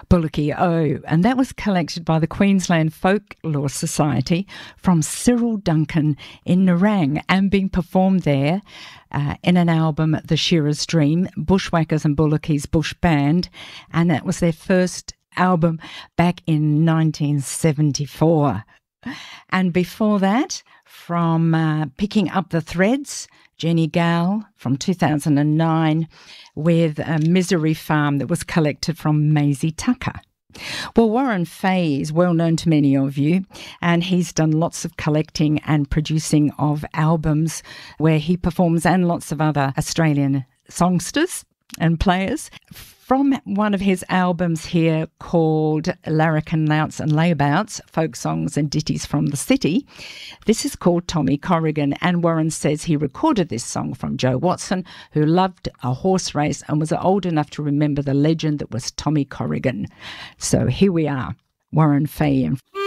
Bullocky O, and that was collected by the Queensland Folklore Society from Cyril Duncan in Nerang and being performed there in an album, The Shearer's Dream, Bushwhackers and Bullocky's Bush Band, and that was their first album back in 1974. And before that, from Picking Up the Threads, Jenny Gale from 2009 with a Misery Farm that was collected from Maisie Tucker. Well, Warren Fay is well known to many of you, and he's done lots of collecting and producing of albums where he performs, and lots of other Australian songsters and players. From one of his albums here called Larrikin Louts and Layabouts, Folk Songs and Ditties from the City, this is called Tommy Corrigan, and Warren says he recorded this song from Joe Watson, who loved a horse race and was old enough to remember the legend that was Tommy Corrigan. So here we are, Warren Fay.